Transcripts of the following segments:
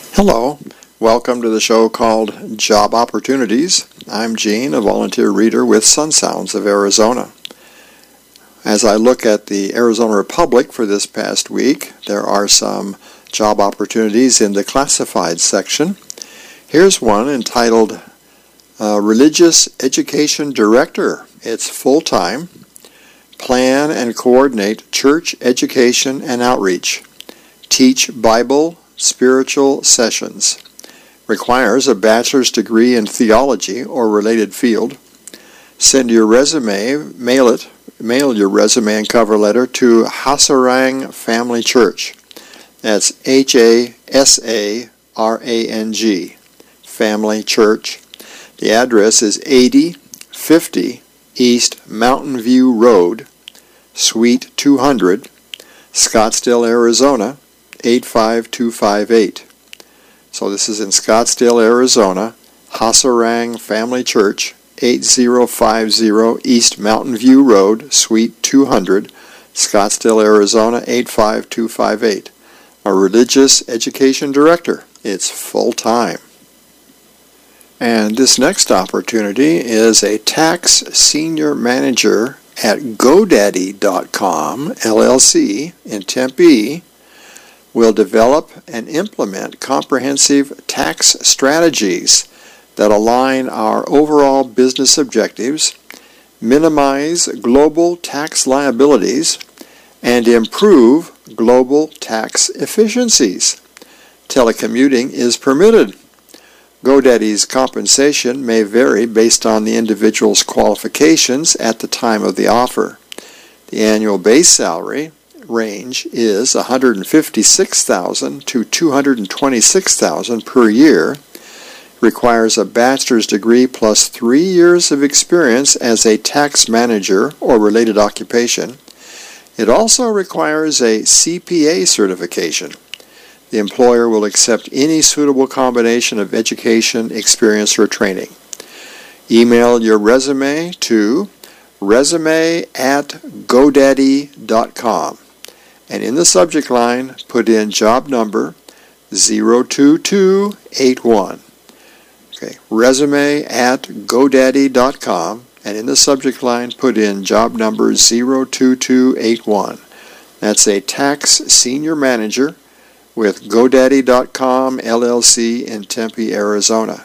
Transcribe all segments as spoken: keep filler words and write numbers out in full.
Hello, welcome to the show called Job Opportunities. I'm Gene, a volunteer reader with Sun Sounds of Arizona. As I look at the Arizona Republic for this past week, there are some job opportunities in the classified section. Here's one entitled uh, Religious Education Director. It's full-time. Plan and coordinate church education and outreach. Teach Bible spiritual sessions. Requires a bachelor's degree in theology or related field. Send your resume, mail it, mail your resume and cover letter to Hasarang Family Church. That's H A S A R A N G, Family Church. The address is eighty fifty East Mountain View Road, Suite two hundred, Scottsdale, Arizona, eight five two five eight. So this is in Scottsdale, Arizona, Hasarang Family Church, eighty fifty East Mountain View Road, Suite two hundred, Scottsdale, Arizona, eight five two five eight. A religious education director. It's full-time. And this next opportunity is a tax senior manager at GoDaddy dot com, L L C, in Tempe. Will develop and implement comprehensive tax strategies that align our overall business objectives, minimize global tax liabilities, and improve global tax efficiencies. Telecommuting is permitted. GoDaddy's compensation may vary based on the individual's qualifications at the time of the offer. The annual base salary range is one hundred fifty-six thousand dollars to two hundred twenty-six thousand dollars per year. Requires a bachelor's degree plus three years of experience as a tax manager or related occupation. It also requires a C P A certification. The employer will accept any suitable combination of education, experience, or training. Email your resume to resume at GoDaddy dot com. And in the subject line, put in job number zero two two eight one. Okay, resume at GoDaddy dot com, and in the subject line, put in job number zero two two eight one. That's a tax senior manager with GoDaddy dot com L L C in Tempe, Arizona.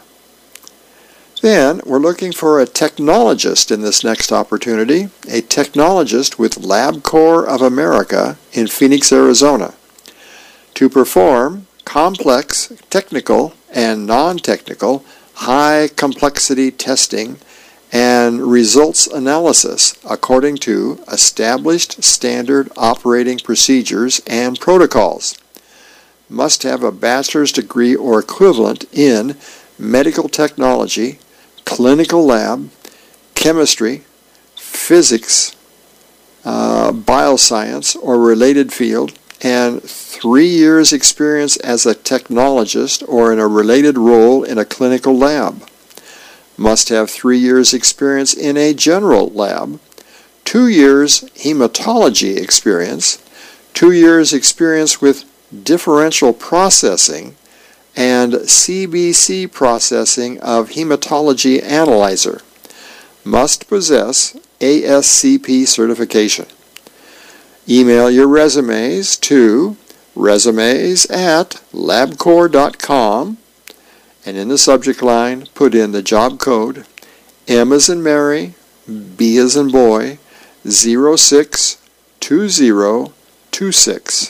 Then we're looking for a technologist in this next opportunity, a technologist with LabCorp of America in Phoenix, Arizona, to perform complex technical and non-technical high complexity testing and results analysis according to established standard operating procedures and protocols. Must have a bachelor's degree or equivalent in medical technology, clinical lab, chemistry, physics, uh, bioscience, or related field, and three years experience as a technologist or in a related role in a clinical lab. Must have three years experience in a general lab, two years hematology experience, two years experience with differential processing, and C B C processing of hematology analyzer. Must possess A S C P certification. Email your resumes to resumes at LabCorp dot com, and in the subject line put in the job code M as in Mary, B as in boy, zero six two zero two six.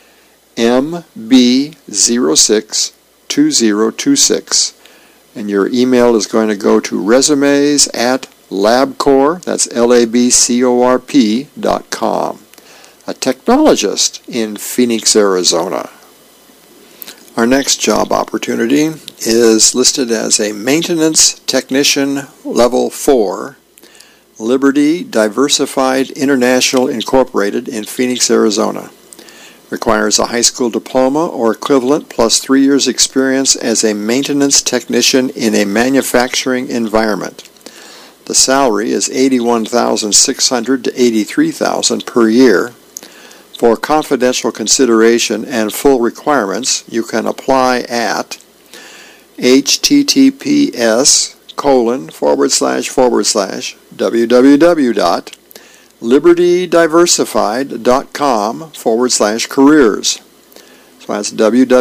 M B zero six two zero two six, and your email is going to go to resumes at LabCorp, that's L A B C O R P dot com. A technologist in Phoenix, Arizona. Our next job opportunity is listed as a maintenance technician level four, Liberty Diversified International Incorporated in Phoenix, Arizona. Requires a high school diploma or equivalent plus three years experience as a maintenance technician in a manufacturing environment. The salary is eighty-one thousand six hundred dollars to eighty-three thousand dollars per year. For confidential consideration and full requirements, you can apply at https colon forward slash forward slash www.libertydiversified.com forward slash careers. So that's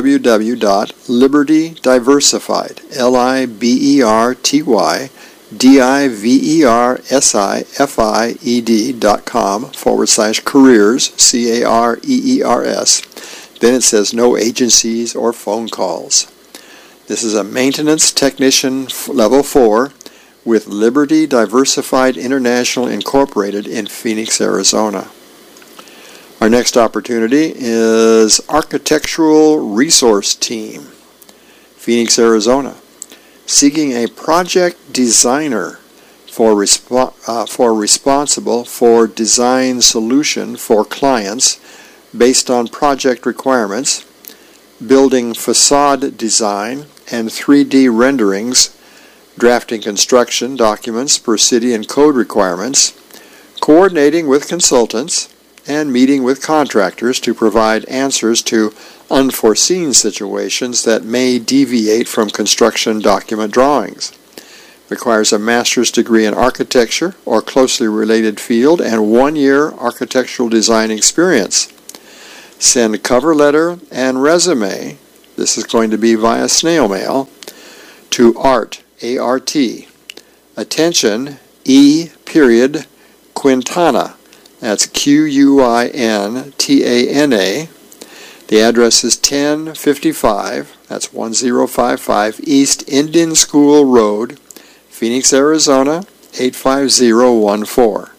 www.libertydiversified, L I B E R T Y D I V E R S I F I E D dot com forward slash careers, C A R E E R S. Then it says no agencies or phone calls. This is a maintenance technician level four with Liberty Diversified International Incorporated in Phoenix, Arizona. Our next opportunity is Architectural Resource Team, Phoenix, Arizona, seeking a project designer for, resp- uh, for responsible for design solution for clients based on project requirements, building facade design and three D renderings, drafting construction documents per city and code requirements, coordinating with consultants, and meeting with contractors to provide answers to unforeseen situations that may deviate from construction document drawings. Requires a master's degree in architecture or closely related field and one year architectural design experience. Send cover letter and resume, this is going to be via snail mail, to art, A R T, attention, E period, Quintana, that's Q U I N T A N A. The address is ten fifty-five, that's ten fifty-five East Indian School Road, Phoenix, Arizona, eight five zero one four.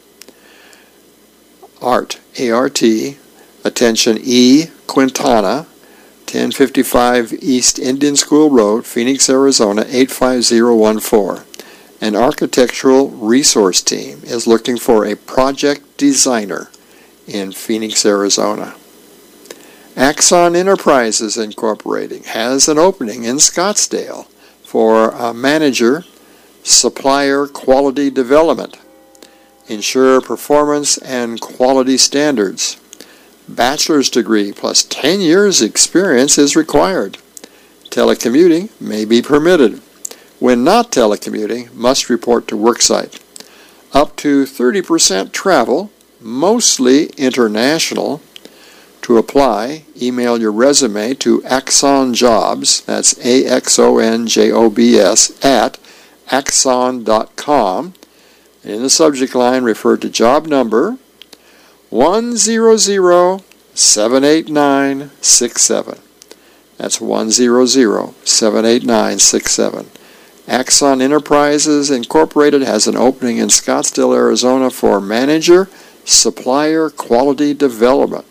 Art, A R T, attention E, Quintana, ten fifty-five East Indian School Road, Phoenix, Arizona, eight five zero one four. An architectural resource team is looking for a project designer in Phoenix, Arizona. Axon Enterprises Incorporated has an opening in Scottsdale for a manager, supplier quality development. Ensure performance and quality standards. Bachelor's degree plus ten years experience is required. Telecommuting may be permitted. When not telecommuting, must report to worksite. Up to thirty percent travel, mostly international. To apply, email your resume to Axon Jobs, that's A X O N J O B S, at axon dot com. In the subject line, refer to job number one zero zero seven eight nine six seven. That's one zero zero seven eight nine six seven. Axon Enterprises Incorporated has an opening in Scottsdale, Arizona for manager, supplier quality development.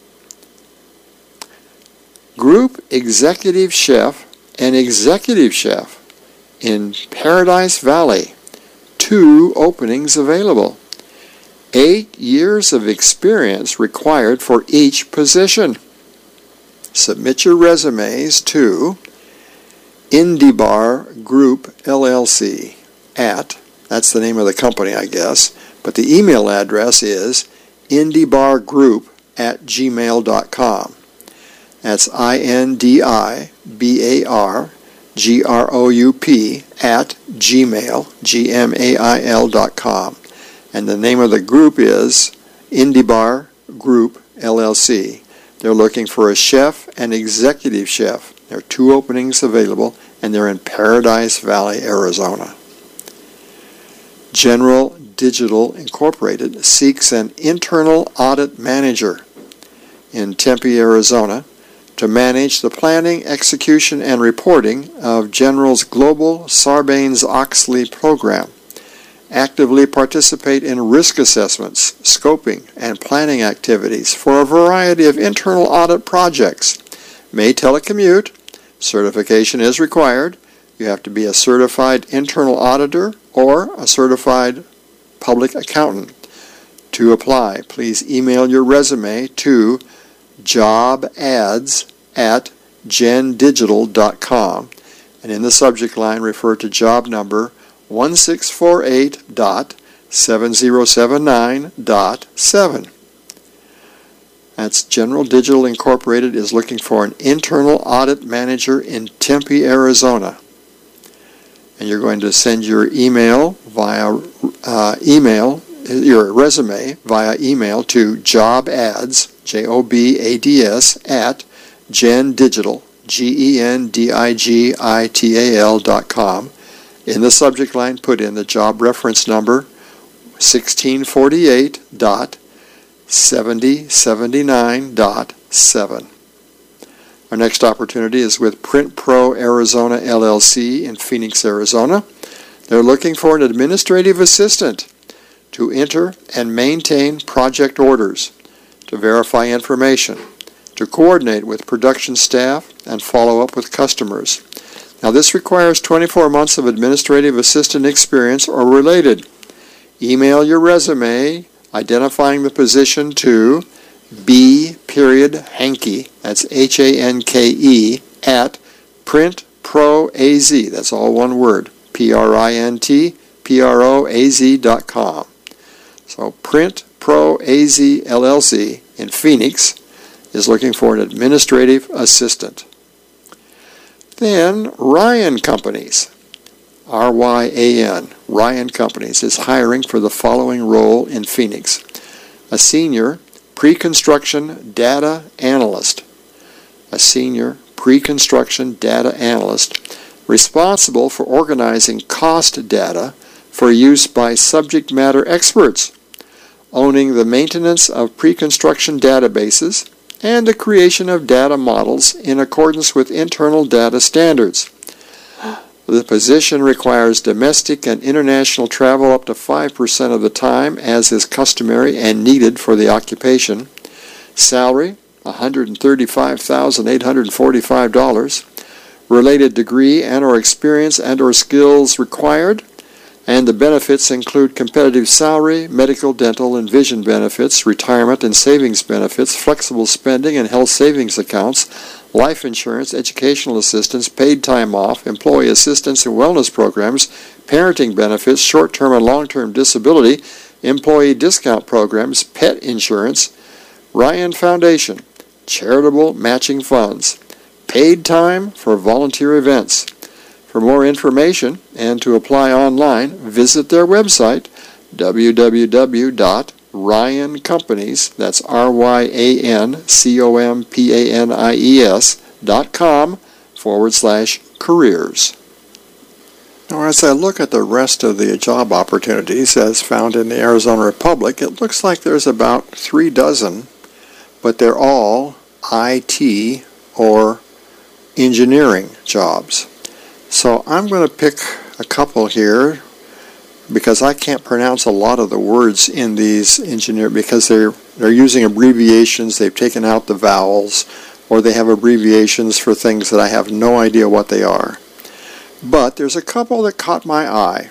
Group executive chef and executive chef in Paradise Valley. Two openings available. Eight years of experience required for each position. Submit your resumes to IndieBar Group L L C at, that's the name of the company I guess, but the email address is indiebargroup at gmail dot com. That's I N D I B A R G R O U P at gmail, G M A I L dot com. And the name of the group is IndieBar Group L L C. They're looking for a chef and executive chef. There are two openings available, and they're in Paradise Valley, Arizona. General Digital Incorporated seeks an internal audit manager in Tempe, Arizona, to manage the planning, execution, and reporting of General's global Sarbanes-Oxley program. Actively participate in risk assessments, scoping, and planning activities for a variety of internal audit projects. May telecommute. Certification is required. You have to be a certified internal auditor or a certified public accountant. To apply, please email your resume to jobads at gendigital dot com, and in the subject line refer to job number one six four eight, seven zero seven nine, seven. That's General Digital Incorporated is looking for an internal audit manager in Tempe, Arizona. And you're going to send your email via uh, email, your resume via email to jobads, J O B A D S, at gendigital, G E N D I G I T A L dot com. In the subject line, put in the job reference number sixteen forty-eight dot seventy seventy-nine dot seven. Our next opportunity is with Print Pro Arizona L L C in Phoenix, Arizona. They're looking for an administrative assistant to enter and maintain project orders, to verify information, to coordinate with production staff, and follow up with customers. Now, this requires twenty-four months of administrative assistant experience or related. Email your resume identifying the position to B period Hanke, that's H A N K E, at Print Pro A Z, that's all one word, P R I N T P R O A Z dot com. So Print Pro A Z L L C in Phoenix is looking for an administrative assistant. Then Ryan Companies, R Y A N, Ryan Companies is hiring for the following role in Phoenix: a senior pre-construction data analyst, a senior pre-construction data analyst responsible for organizing cost data for use by subject matter experts, owning the maintenance of pre-construction databases and the creation of data models in accordance with internal data standards. The position requires domestic and international travel up to five percent of the time, as is customary and needed for the occupation. Salary, one hundred thirty-five thousand eight hundred forty-five dollars. Related degree and or experience and or skills required. And the benefits include competitive salary, medical, dental, and vision benefits, retirement and savings benefits, flexible spending and health savings accounts, life insurance, educational assistance, paid time off, employee assistance and wellness programs, parenting benefits, short-term and long-term disability, employee discount programs, pet insurance, Ryan Foundation, charitable matching funds, paid time for volunteer events. For more information and to apply online, visit their website, w w w dot ryan companies, that's R Y A N C O M P A N I E S, dot com forward slash careers. Now, as I look at the rest of the job opportunities as found in the Arizona Republic, it looks like there's about three dozen, but they're all I T or engineering jobs. So I'm going to pick a couple here because I can't pronounce a lot of the words in these engineer because they're they're using abbreviations. They've taken out the vowels, or they have abbreviations for things that I have no idea what they are. But there's a couple that caught my eye.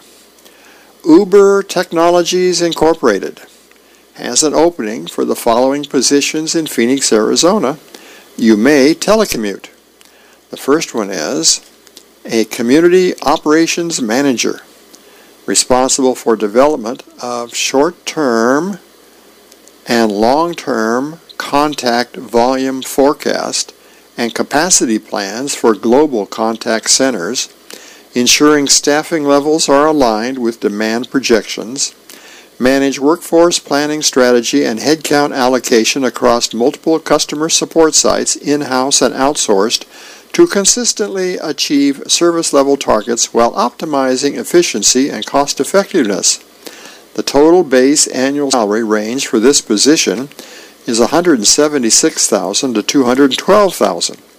Uber Technologies Incorporated has an opening for the following positions in Phoenix, Arizona. You may telecommute. The first one is a community operations manager responsible for development of short-term and long-term contact volume forecast and capacity plans for global contact centers, ensuring staffing levels are aligned with demand projections, manage workforce planning strategy and headcount allocation across multiple customer support sites, in-house and outsourced, to consistently achieve service level targets while optimizing efficiency and cost effectiveness. The total base annual salary range for this position is one hundred seventy-six thousand dollars to two hundred twelve thousand dollars.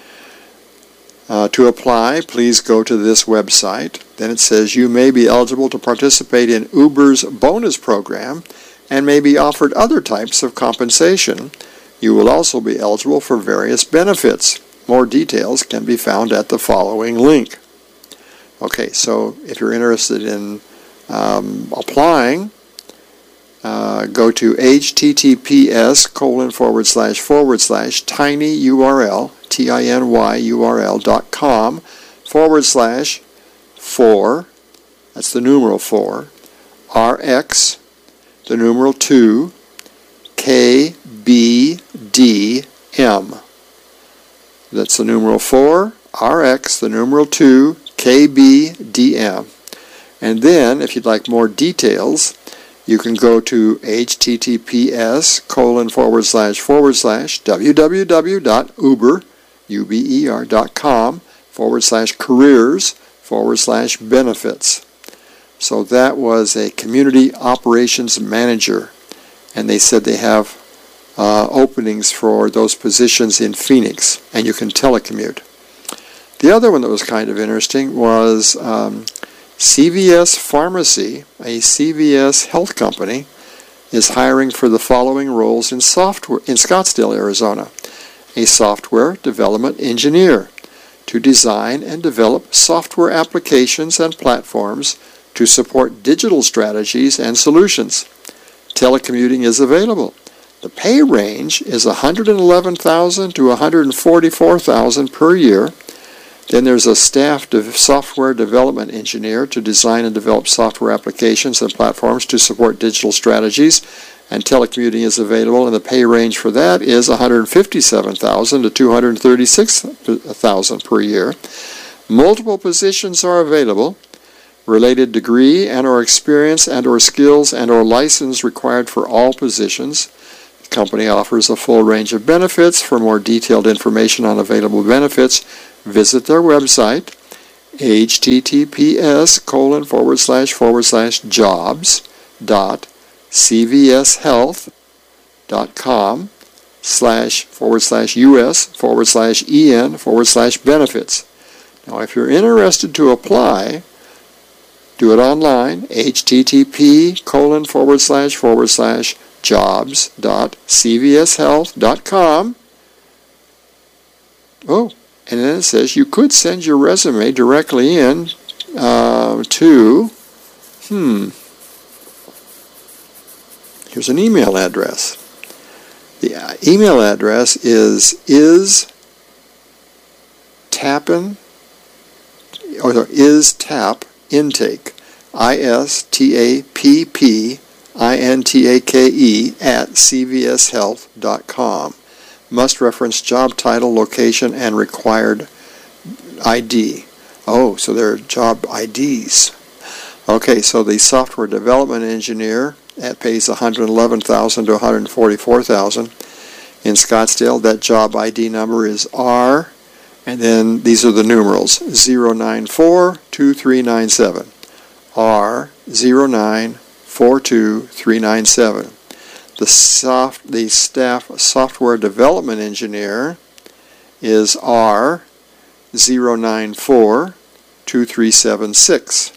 Uh, to apply, please go to this website. Then it says you may be eligible to participate in Uber's bonus program and may be offered other types of compensation. You will also be eligible for various benefits. More details can be found at the following link. Okay, so if you're interested in um, applying, uh, go to https colon forward slash forward slash tinyurl, T I N Y U R L dot com forward slash four, that's the numeral four, R X, the numeral two, K B D M. That's the numeral four, R X, the numeral two, K B D M. And then, if you'd like more details, you can go to https colon forward slash forward slash www.uber, U-B-E-R dot com forward slash careers forward slash benefits. So that was a community operations manager, and they said they have uh, openings for those positions in Phoenix, and you can telecommute. The other one that was kind of interesting was um, C V S Pharmacy, a C V S health company, is hiring for the following roles in software in Scottsdale, Arizona. A software development engineer to design and develop software applications and platforms to support digital strategies and solutions. Telecommuting is available. The pay range is one hundred eleven thousand dollars to one hundred forty-four thousand dollars per year. Then there's a staff de- software development engineer to design and develop software applications and platforms to support digital strategies, and telecommuting is available, and the pay range for that is one hundred fifty-seven thousand dollars to two hundred thirty-six thousand dollars per year. Multiple positions are available. Related degree and or experience and or skills and or license required for all positions. The company offers a full range of benefits. For more detailed information on available benefits, visit their website, https colon forward slash forward slash jobs dot cvshealth dot com slash forward slash us forward slash en forward slash benefits. Now, if you're interested to apply, do it online, http colon forward slash forward slash jobs dot cvshealth dot com. Oh, and then it says you could send your resume directly in uh, to, hmm, here's an email address. The uh, email address is is tappin, or is tap intake, I S T A P P I N T A K E at c v s health dot com. Must reference job title, location, and required I D. Oh, so there are job I Ds. Okay, so the software development engineer, that pays one hundred eleven thousand dollars to one hundred forty-four thousand dollars. In Scottsdale, that job I D number is R, and then these are the numerals, zero nine four two three nine seven. R zero nine four two three nine seven. The soft, the staff software development engineer is R zero nine four two three seven six.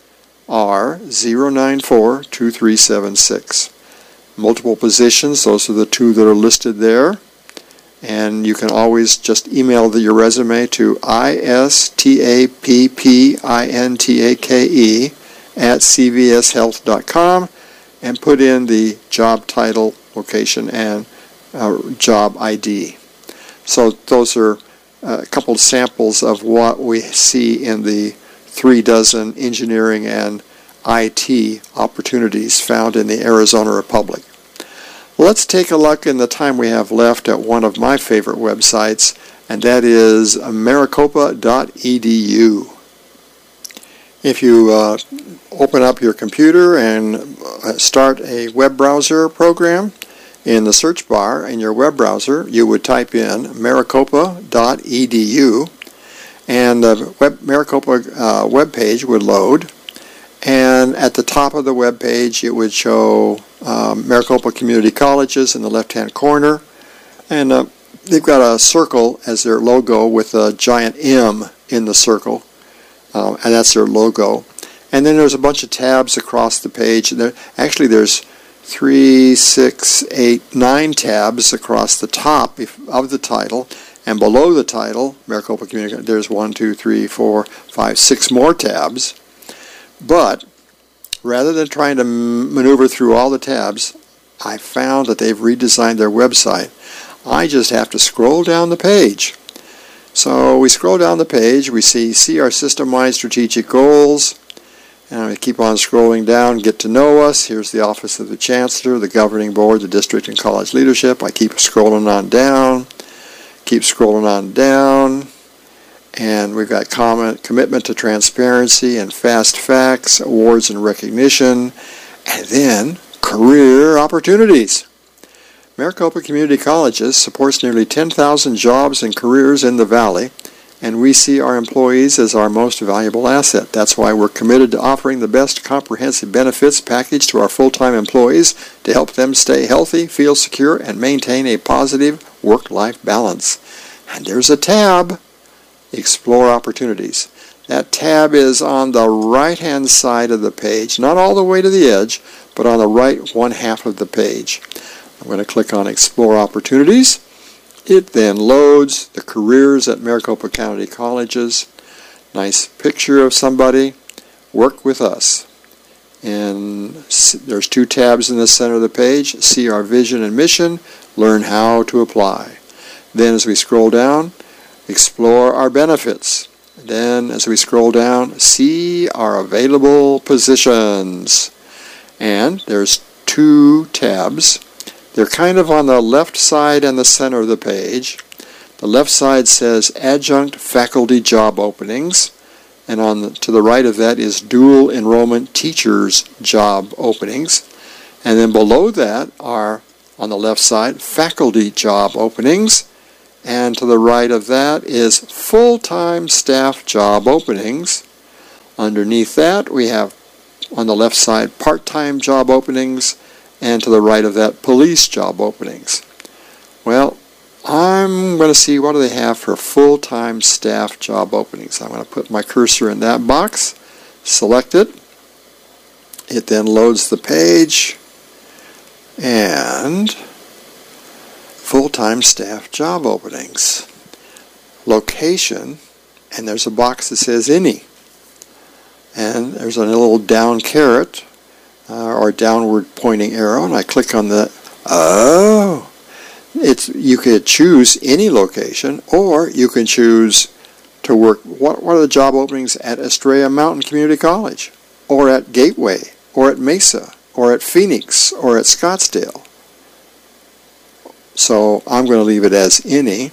R zero nine four two three seven six. Multiple positions, those are the two that are listed there. And you can always just email the, your resume to I S T A P P I N T A K E at c v s health dot com and put in the job title, location, and uh, job I D. So those are a couple of samples of what we see in the three dozen engineering and I T opportunities found in the Arizona Republic. Let's take a look in the time we have left at one of my favorite websites, and that is maricopa dot e d u. If you uh, open up your computer and start a web browser program, in the search bar in your web browser, you would type in maricopa dot e d u, and the web, Maricopa uh, web page would load. And at the top of the web page, it would show um, Maricopa Community Colleges in the left-hand corner, and uh, they've got a circle as their logo with a giant M in the circle, uh, and that's their logo. And then there's a bunch of tabs across the page. There, actually, there's three, six, eight, nine tabs across the top of the title, and below the title, Maricopa Community, there's one, two, three, four, five, six more tabs. But rather than trying to maneuver through all the tabs, I found that they've redesigned their website. I just have to scroll down the page. So we scroll down the page, we see, see our system-wide strategic goals, And I'm going to keep on scrolling down, get to know us. Here's the Office of the Chancellor, the Governing Board, the District and College Leadership. I keep scrolling on down, keep scrolling on down. And we've got comment, commitment to transparency and fast facts, awards and recognition, and then career opportunities. Maricopa Community Colleges supports nearly ten thousand jobs and careers in the Valley, and we see our employees as our most valuable asset. That's why we're committed to offering the best comprehensive benefits package to our full-time employees to help them stay healthy, feel secure, and maintain a positive work-life balance. And there's a tab, Explore Opportunities. That tab is on the right-hand side of the page, not all the way to the edge, but on the right one half of the page. I'm going to click on Explore Opportunities. It then loads the careers at Maricopa County Colleges. Nice picture of somebody. Work with us. And there's two tabs in the center of the page. See our vision and mission. Learn how to apply. Then as we scroll down, explore our benefits. Then as we scroll down, see our available positions. And there's two tabs. They're kind of on the left side and the center of the page. The left side says Adjunct Faculty Job Openings, and on the, to the right of that is Dual Enrollment Teachers Job Openings. And then below that are, on the left side, Faculty Job Openings, and to the right of that is Full-Time Staff Job Openings. Underneath that we have, on the left side, Part-Time Job Openings, and to the right of that, police job openings. Well, I'm going to see what do they have for full-time staff job openings. I'm going to put my cursor in that box, select it. It then loads the page, and full-time staff job openings. Location, and there's a box that says any. And there's a little down caret, Uh, or downward pointing arrow, and I click on the, oh, it's, you could choose any location, or you can choose to work, what, what are the job openings at Estrella Mountain Community College, or at Gateway, or at Mesa, or at Phoenix, or at Scottsdale. So I'm going to leave it as any.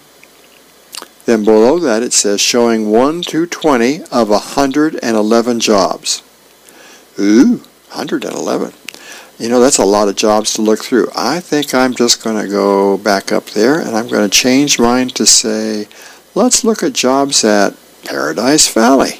Then below that it says showing one to twenty of one hundred eleven jobs. Ooh. one hundred eleven. You know, that's a lot of jobs to look through. I think I'm just going to go back up there, and I'm going to change mine to say, let's look at jobs at Paradise Valley.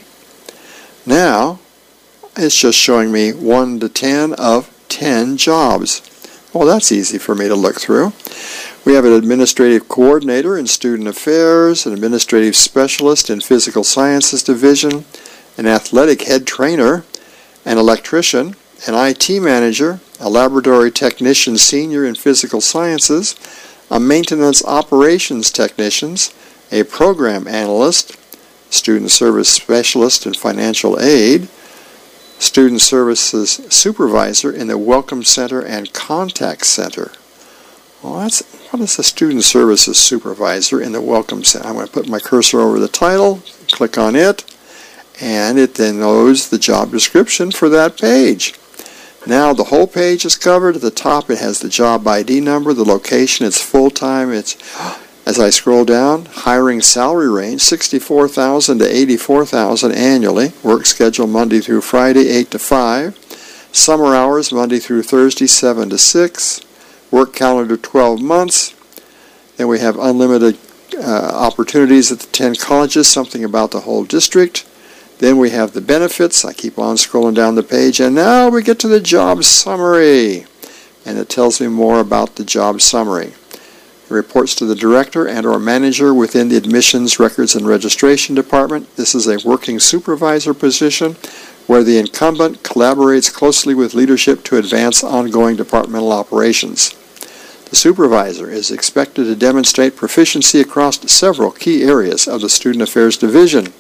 Now, it's just showing me one to ten of ten jobs. Well, that's easy for me to look through. We have an administrative coordinator in student affairs, an administrative specialist in physical sciences division, an athletic head trainer, an electrician, an I T manager, a laboratory technician senior in physical sciences, a maintenance operations technician, a program analyst, student service specialist in financial aid, student services supervisor in the Welcome Center and Contact Center. Well, that's, what is a student services supervisor in the Welcome Center? I'm going to put my cursor over the title, click on it, and it then loads the job description for that page. Now the whole page is covered. At the top it has the job I D number, the location, it's full-time. It's, as I scroll down, hiring salary range sixty-four thousand dollars to eighty-four thousand dollars annually, work schedule Monday through Friday eight to five, summer hours Monday through Thursday seven to six, work calendar twelve months. Then we have unlimited uh, opportunities at the ten colleges, something about the whole district. Then we have the benefits. I keep on scrolling down the page, and now we get to the job summary. And it tells me more about the job summary. It reports to the director and or manager within the admissions, records, and registration department. This is a working supervisor position where the incumbent collaborates closely with leadership to advance ongoing departmental operations. The supervisor is expected to demonstrate proficiency across several key areas of the Student Affairs Division: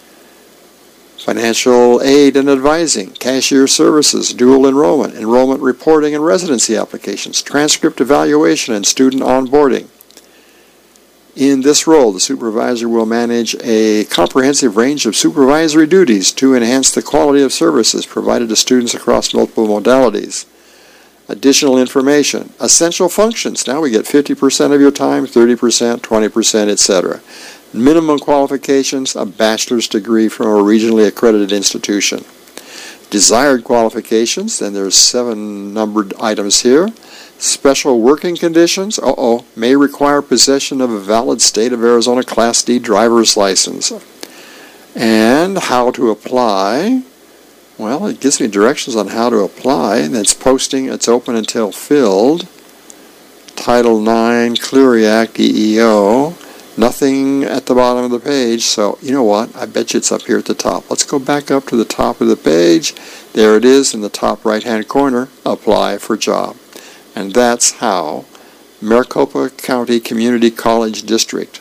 financial aid and advising, cashier services, dual enrollment, enrollment reporting and residency applications, transcript evaluation and student onboarding. In this role, the supervisor will manage a comprehensive range of supervisory duties to enhance the quality of services provided to students across multiple modalities. Additional information, essential functions. Now we get fifty percent of your time, thirty percent, twenty percent, et cetera. Minimum qualifications, a bachelor's degree from a regionally accredited institution. Desired qualifications, then there's seven numbered items here. Special working conditions, uh-oh, may require possession of a valid state of Arizona Class D driver's license. And how to apply, well, it gives me directions on how to apply. It's posting, it's open until filled. Title nine, Clery Act, E E O. Nothing at the bottom of the page, so you know what? I bet you it's up here at the top. Let's go back up to the top of the page. There it is in the top right-hand corner, apply for job. And that's how Maricopa County Community College District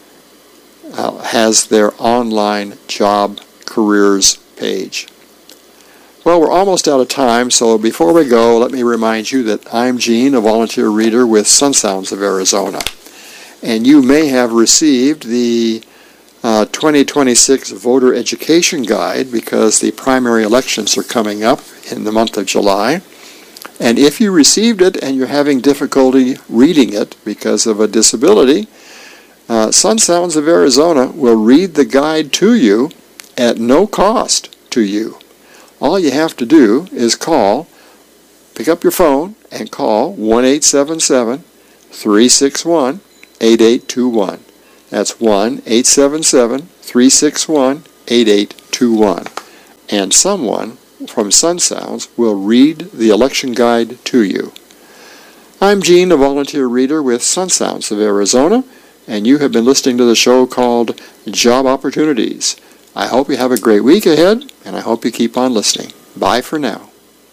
uh, has their online job careers page. Well, we're almost out of time, so before we go, let me remind you that I'm Gene, a volunteer reader with Sun Sounds of Arizona. And you may have received the uh, twenty twenty-six Voter Education Guide because the primary elections are coming up in the month of July. And if you received it and you're having difficulty reading it because of a disability, uh, Sun Sounds of Arizona will read the guide to you at no cost to you. All you have to do is call, pick up your phone and call one eight seven seven, three six one, eight eight two one. That's one eight seven seven, three six one, eight eight two one. And someone from Sun Sounds will read the election guide to you. I'm Gene, a volunteer reader with Sun Sounds of Arizona, and you have been listening to the show called Job Opportunities. I hope you have a great week ahead, and I hope you keep on listening. Bye for now.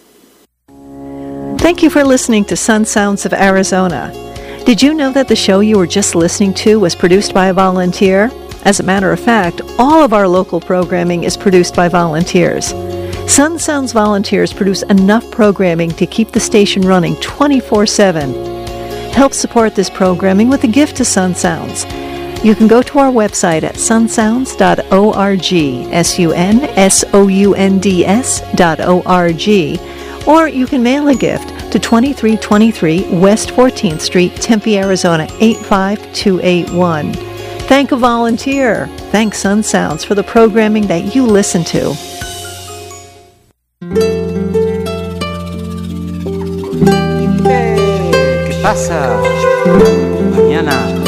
Thank you for listening to Sun Sounds of Arizona. Did you know that the show you were just listening to was produced by a volunteer? As a matter of fact, all of our local programming is produced by volunteers. Sun Sounds volunteers produce enough programming to keep the station running twenty-four seven. Help support this programming with a gift to Sun Sounds. You can go to our website at sun sounds dot org, S U N S O U N D S dot O R G, or you can mail a gift to twenty-three twenty-three West fourteenth Street, Tempe, Arizona, eight five two eight one. Thank a volunteer. Thank Sun Sounds for the programming that you listen to. ¿Qué pasa? Mañana